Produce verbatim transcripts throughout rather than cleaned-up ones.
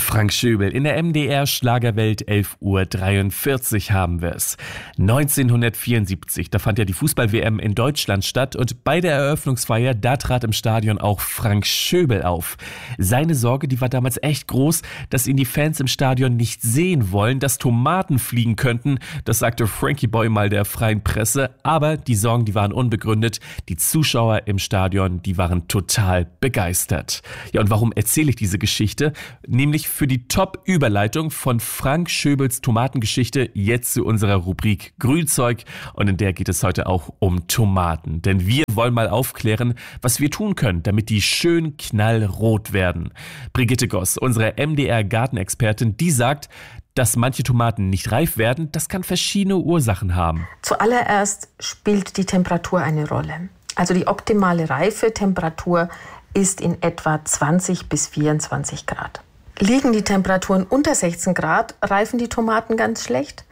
Frank Schöbel in der M D R Schlagerwelt, elf Uhr dreiundvierzig haben wir es. neunzehnhundertvierundsiebzig, da fand ja die Fußball-W M in Deutschland statt und bei der Eröffnungsfeier, da trat im Stadion auch Frank Schöbel auf. Seine Sorge, die war damals echt groß, dass ihn die Fans im Stadion nicht sehen wollen, dass Tomaten fliegen könnten. Das sagte Frankie Boy mal der freien Presse, aber die Sorgen, die waren unbegründet. Die Zuschauer im Stadion, die waren total begeistert. Ja, und warum erzähle ich diese Geschichte? Nämlich für die Top-Überleitung von Frank Schöbels Tomatengeschichte jetzt zu unserer Rubrik Grünzeug. Und in der geht es heute auch um Tomaten. Denn wir wollen mal aufklären, was wir tun können, damit die schön knallrot werden. Brigitte Goss, unsere M D R-Gartenexpertin, die sagt, dass manche Tomaten nicht reif werden, das kann verschiedene Ursachen haben. Zuallererst spielt die Temperatur eine Rolle. Also die optimale Reifetemperatur ist in etwa zwanzig bis vierundzwanzig Grad. Liegen die Temperaturen unter sechzehn Grad, reifen die Tomaten ganz schlecht.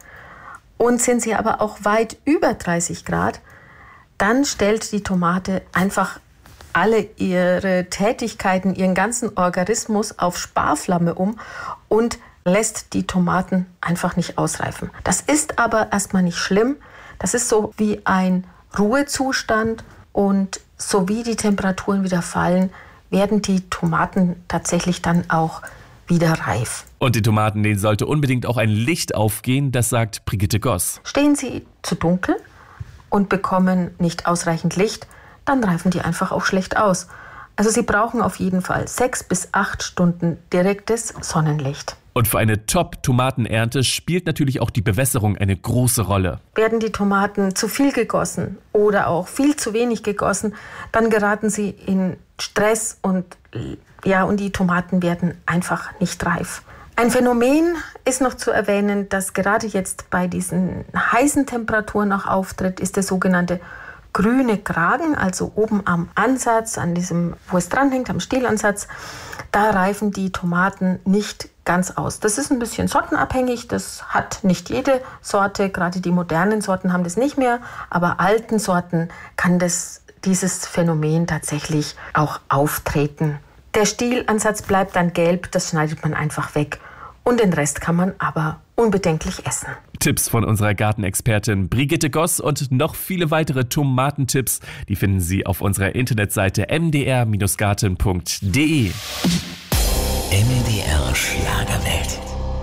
Und sind sie aber auch weit über dreißig Grad, dann stellt die Tomate einfach alle ihre Tätigkeiten, ihren ganzen Organismus auf Sparflamme um und lässt die Tomaten einfach nicht ausreifen. Das ist aber erstmal nicht schlimm. Das ist so wie ein Ruhezustand und so wie die Temperaturen wieder fallen, werden die Tomaten tatsächlich dann auch wieder reif. Und den Tomaten, denen sollte unbedingt auch ein Licht aufgehen, das sagt Brigitte Goss. Stehen sie zu dunkel und bekommen nicht ausreichend Licht, dann reifen die einfach auch schlecht aus. Also sie brauchen auf jeden Fall sechs bis acht Stunden direktes Sonnenlicht. Und für eine Top-Tomatenernte spielt natürlich auch die Bewässerung eine große Rolle. Werden die Tomaten zu viel gegossen oder auch viel zu wenig gegossen, dann geraten sie in Stress und, ja, und die Tomaten werden einfach nicht reif. Ein Phänomen ist noch zu erwähnen, das gerade jetzt bei diesen heißen Temperaturen auch auftritt, ist der sogenannte grüne Kragen, also oben am Ansatz, an diesem, wo es dranhängt, am Stielansatz, da reifen die Tomaten nicht ganz aus. Das ist ein bisschen sortenabhängig, das hat nicht jede Sorte, gerade die modernen Sorten haben das nicht mehr, aber alten Sorten kann das, dieses Phänomen tatsächlich auch auftreten. Der Stielansatz bleibt dann gelb, das schneidet man einfach weg und den Rest kann man aber unbedenklich essen. Tipps von unserer Gartenexpertin Brigitte Goss und noch viele weitere Tomatentipps, die finden Sie auf unserer Internetseite m d r Bindestrich garten punkt d e. M D R Schlagerwelt.